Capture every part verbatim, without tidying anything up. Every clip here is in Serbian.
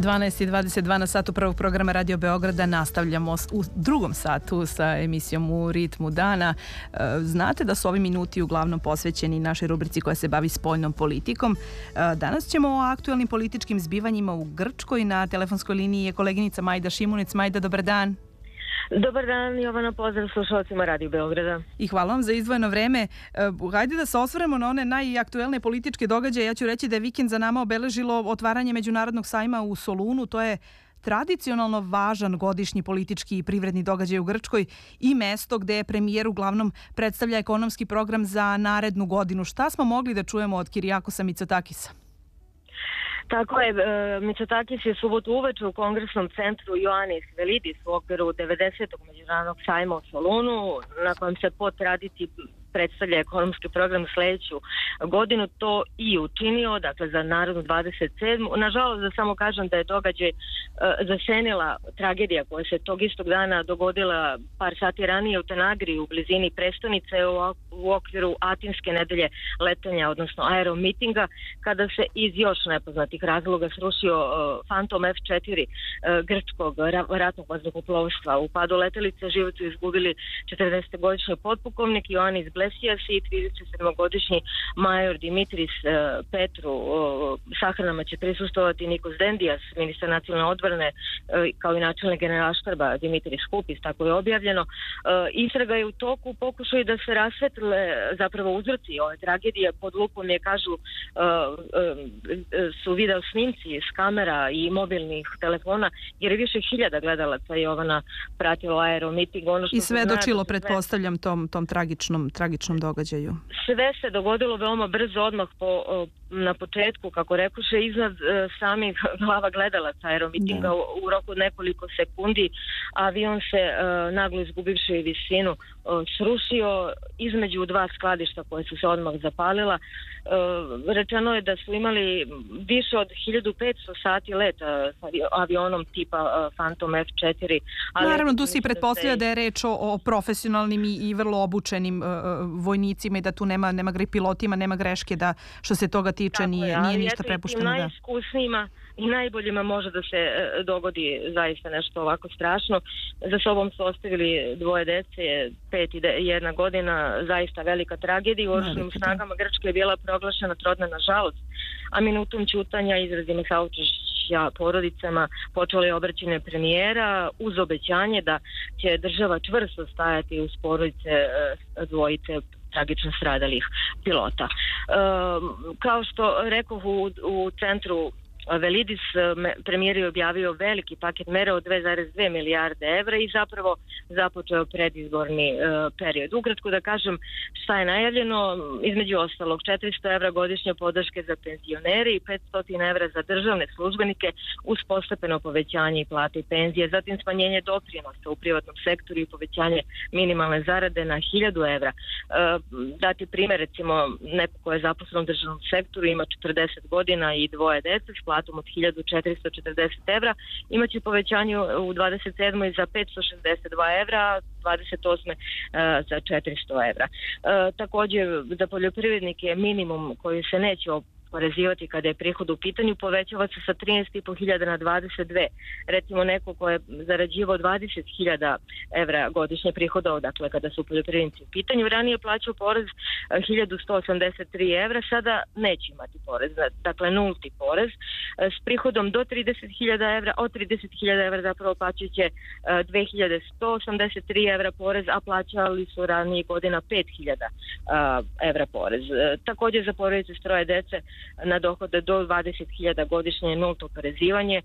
dvanaest i dvadeset dva na satu prvog programa Radio Beograda. Nastavljamo u drugom satu sa emisijom U ritmu dana. Znate da su ovi minuti uglavnom posvećeni našoj rubrici koja se bavi spoljnom politikom. Danas ćemo o aktuelnim političkim zbivanjima u Grčkoj. Na telefonskoj liniji je koleginica Majda Šimunic. Majda, dobar dan. Dobar dan, Jovana, pozdrav slušalcima Radio Beograda. I hvala vam za izdvojeno vreme. Hajde da se osvrnemo na one najaktuelnije političke događaje. Ja ću reći da je vikend za nama obeležilo otvaranje Međunarodnog sajma u Solunu. To je tradicionalno važan godišnji politički i privredni događaj u Grčkoj i mesto gde premijer uglavnom predstavlja ekonomski program za narednu godinu. Šta smo mogli da čujemo od Kirijakosa Mitsotakisa? Tako je, Mitsotakis je subotu uveče u kongresnom centru Ioannis Velidis u okviru devedesetog Međunarodnog sajma u Solunu, na kojem se po tradiciji predstavlja ekonomski program sljedeću godinu, to i učinio, dakle za narednu dvadeset sedmu. Nažalost, da samo kažem da je događaj e, zasenila tragedija koja se tog istog dana dogodila par sati ranije u Tanagri u blizini prestonice u, u okviru Atinske nedelje letenja, odnosno aeromitinga, kada se iz još nepoznatih razloga srušio e, Phantom F četiri e, grčkog ra, ratnog vazduhoplovstva. U padu letelice život su izgubili četrdesetogodišnji potpukovnik Ioannis Blesijas i tridesetsedmogodišnji major Dimitris uh, Petru. Uh, sahranama će prisustovati Nikos Dendijas, ministar nacionalne odbrane, uh, kao i načelnik generalštaba Dimitris Kupis, tako je objavljeno. Uh, istraga je u toku, pokušaju da se rasvetle zapravo uzroci ove tragedije. Pod lupom je, kažu, uh, uh, su video snimci s kamera i mobilnih telefona, jer je više hiljada gledalaca Jovana pratilo aeromiting. Ono što I svedočilo, pretpostavljam, tom, tom tragičnom tragičnom događaju. Sve se dogodilo veoma brzo, odmah po, na početku, kako rekuše, iznad uh, samih glava gledalaca aeromitinga. U, u roku nekoliko sekundi avion se uh, naglo izgubivši visinu uh, srušio između dva skladišta koje su se odmah zapalila. Uh, rečeno je da su imali više od hiljadu petsto sati leta sa avionom tipa uh, Phantom F četiri. Ali naravno, tu se i pretpostavlja da je reč o, o profesionalnim i, i vrlo obučenim uh, vojnicima i da tu nema, nema pilotima, nema greške, da što se toga tiče tako nije, nije ništa prepušteno. Tako je, ali najiskusnijima i najboljima može da se uh, dogodi zaista nešto ovako strašno. Za sobom su ostavili dvoje dece, pet i de, jedna godina, zaista velika tragedija. U oružanim snagama Grčke je bila proglašena trodna nažalost, a minutom ćutanja izrazima saučešća porodicama počelo je obraćanje premijera uz obećanje da će država čvrsto stajati uz porodice uh, dvojice tragično stradalih pilota. Uh, kao što rekoh u, u centru Velidis, premijer je objavio veliki paket mera od dve zarez dve milijarde evra i zapravo započeo predizborni uh, period. Ukratko da kažem šta je najavljeno, između ostalog četiristo evra godišnje podrške za penzionere i petsto evra za državne službenike uz postepeno povećanje i plate i penzije, zatim smanjenje doprinosa u privatnom sektoru i povećanje minimalne zarade na hiljadu evra. Uh, dati primjer, recimo, neko ko je zaposlen u državnom sektoru, ima četrdeset godina i dvoje dece s platom od hiljadu četiristo četrdeset evra, imaće povećanje u dvadeset sedmoj za petsto šezdeset dva evra, dvadeset osme uh, za četiristo evra. Uh, također za poljoprivrednike minimum koji se neće oporezivati kada je prihod u pitanju povećava se sa trinaest i po hiljada na dvadeset dve. Recimo neko ko je zarađivao dvadeset hiljada evra godišnje prihoda, dakle kada su poljoprivrednici u pitanju, ranije plaćao porez hiljadu sto osamdeset tri evra, sada neće imati porez, dakle nulti porez. S prihodom do trideset hiljada evra, od trideset hiljada evra zapravo plaćat će dve hiljade sto osamdeset tri evra porez, a plaćali su ranije godina pet hiljada evra porez. Također za porodice s troje dece na dohode do dvadeset hiljada godišnje nulto oporezivanje.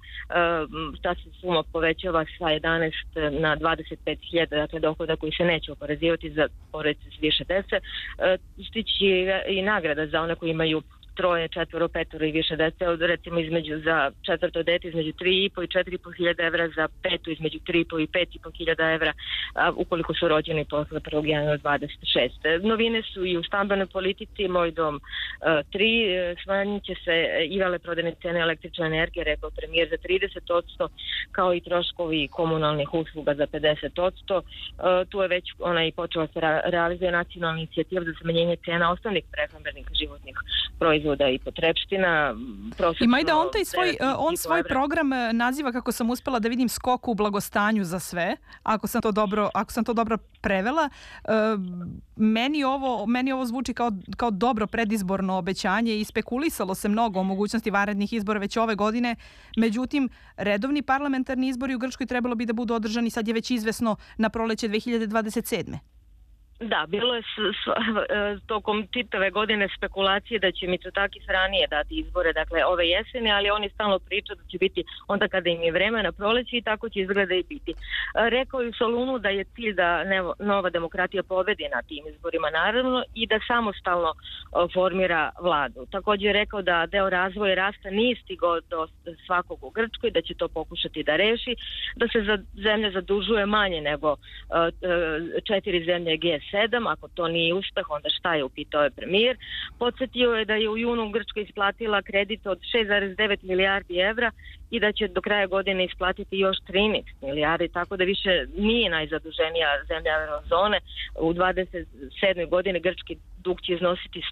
Ta se suma povećava sa jedanaest na dvadeset pet hiljada, dakle dohoda koji se neće oporezivati za porodice s više dece. Stići i nagrada za one koji imaju troje, četvoro, petoro i više dece, od recimo između za četvrto dete između tri i po i četiri i po hiljada evra, za petu između tri i po i pet i po hiljada evra, a, ukoliko su rođeni posle prvog januara dvadeset šeste. Novine su i u stambenoj politici. Moj dom tri, smanjit će se i veleprodajne cene električne energije, rekao premijer, za trideset posto, kao i troškovi komunalnih usluga za pedeset posto. Tu je već ona i počela se realizuje nacionalna inicijativa za smanjenje cena osnovnih prehrambenih životnih proizvoda proizvoda i potrepština. I Majda, on, taj svoj, on svoj program naziva, kako sam uspela da vidim, skok u blagostanju za sve, ako sam to dobro, ako sam to dobro prevela. Meni ovo, meni ovo zvuči kao, kao dobro predizborno obećanje i spekulisalo se mnogo o mogućnosti vanrednih izbora već ove godine. Međutim, redovni parlamentarni izbori u Grčkoj trebalo bi da budu održani, sad je već izvesno, na proleće dve hiljade dvadeset sedme. Da, bilo je s, s, tokom čitave godine spekulacije da će Mitsotakis ranije dati izbore, dakle ove jeseni, ali oni stalno pričaju da će biti onda kada im je vreme na proleći i tako će izgleda i biti. Rekao je u Solunu da je cilj da Nova demokratija pobedi na tim izborima, naravno, i da samostalno formira vladu. Također je rekao da deo razvoja rasta nije stigao do svakog u Grčkoj, da će to pokušati da reši, da se za zemlja zadužuje manje nego četiri zemlje G sedam, ako to nije uspeh, onda šta je, upitao je premijer. Podsjetio je da je u junu Grčka isplatila kredit od šest zarez devet milijardi evra i da će do kraja godine isplatiti još trinaest milijardi, tako da više nije najzaduženija zemlja eurozone. U dvadeset sedmoj godini grčki dug će iznositi